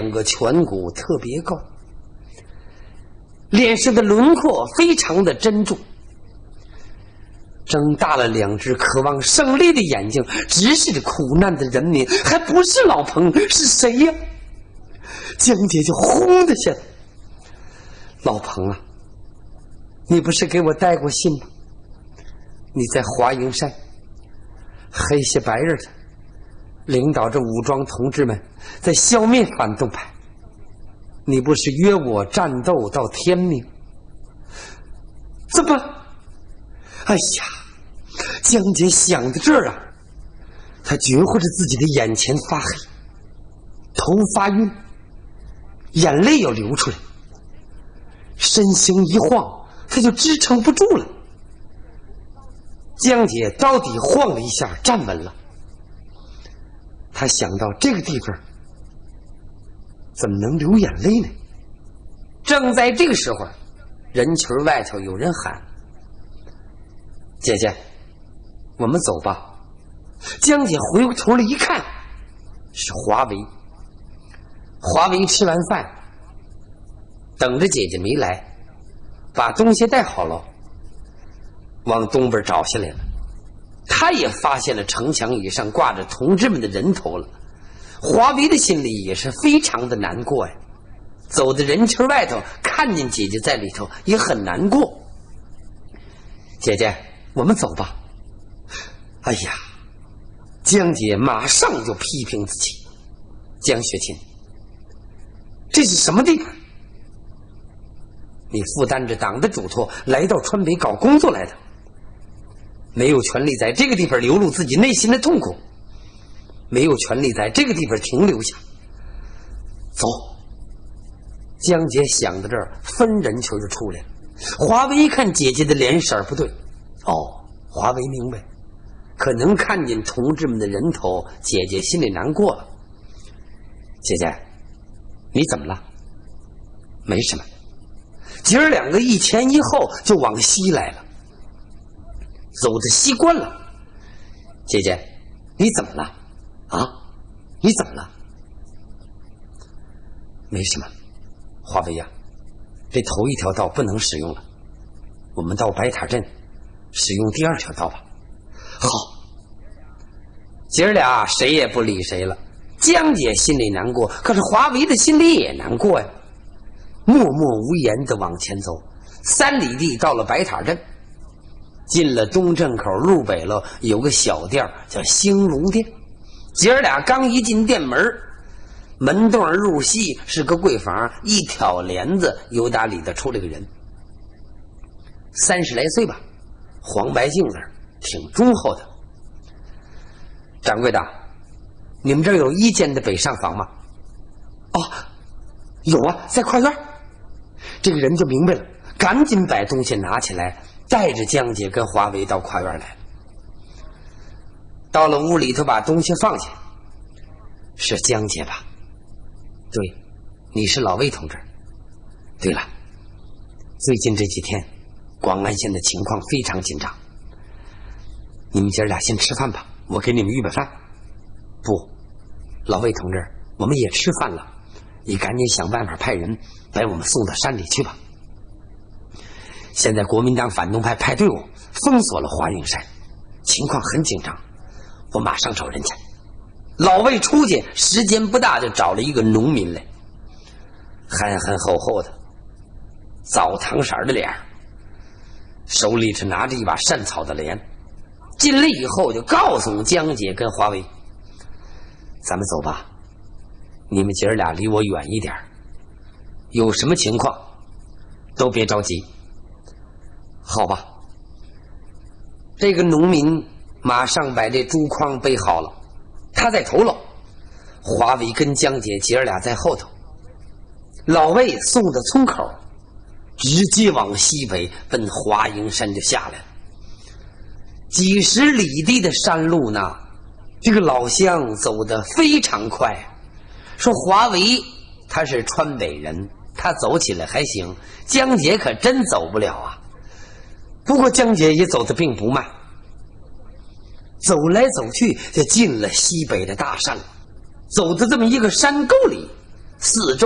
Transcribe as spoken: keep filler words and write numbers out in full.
两个颧骨特别高，脸上的轮廓非常的珍重，睁大了两只渴望胜利的眼睛，直视着苦难的人民。还不是老彭，是谁呀？江姐就轰的下来。老彭啊，你不是给我带过信吗？你在华蓥山黑些白日的领导着武装同志们在消灭反动派，你不是约我战斗到天明？怎么？哎呀，江姐想到这儿啊，她觉乎着自己的眼前发黑，头发晕，眼泪要流出来，身形一晃，她就支撑不住了。江姐到底晃了一下，站稳了。她想到这个地方怎么能流眼泪呢？正在这个时候，人群外头有人喊：“姐姐，我们走吧。”江姐回过头来一看，是华为。华为吃完饭，等着姐姐没来，把东西带好了，往东边找下来了。他也发现了城墙以上挂着同志们的人头了。华为的心里也是非常的难过呀，走到人群外头，看见姐姐在里头，也很难过。姐姐，我们走吧。哎呀，江姐马上就批评自己：江雪琴，这是什么地方？你负担着党的嘱托来到川北搞工作来的，没有权利在这个地方流露自己内心的痛苦，没有权利在这个地方停留下。走。江姐想到这儿，分人群就出来了。华为一看姐姐的脸色不对，哦，华为明白，可能看见同志们的人头，姐姐心里难过了。姐姐，你怎么了？没什么。姐儿两个一前一后就往西来了，走到西关了。姐姐，你怎么了？啊，你怎么了？没什么。华为呀，这头一条道不能使用了，我们到白塔镇使用第二条道吧。好。姐儿俩谁也不理谁了。江姐心里难过，可是华为的心里也难过呀。默默无言地往前走，三里地到了白塔镇。进了东镇口，入北了，有个小店叫兴隆店。姐儿俩刚一进店门，门洞入西是个柜房，一挑帘子，由打里头出来个人，三十来岁吧，黄白净子，挺忠厚的。掌柜的，你们这儿有一间的北上房吗？哦，有啊，在跨院。这个人就明白了，赶紧把东西拿起来，带着江姐跟华为到跨院来。到了屋里头，把东西放下。是江姐吧？对，你是老魏同志。对了，最近这几天广安县的情况非常紧张，你们姐俩先吃饭吧，我给你们预备饭。不，老魏同志，我们也吃饭了，你赶紧想办法派人把我们送到山里去吧。现在国民党反动派派队伍封锁了华蓥山，情况很紧张，我马上找人去。老魏出去时间不大，就找了一个农民来，憨憨厚厚的，枣糖色的脸，手里是拿着一把扇草的镰。进来以后就告诉江姐跟华为：咱们走吧，你们姐儿俩离我远一点，有什么情况都别着急。好吧。这个农民马上把这竹筐背好了，他在头喽，华为跟江姐姐儿俩在后头。老魏送到村口，直接往西北奔华蓥山就下来了。几十里地的山路呢，这个老乡走得非常快。说华为他是川北人，他走起来还行，江姐可真走不了啊。不过江姐也走得并不慢，走来走去就进了西北的大山了。走到这么一个山沟里， 四周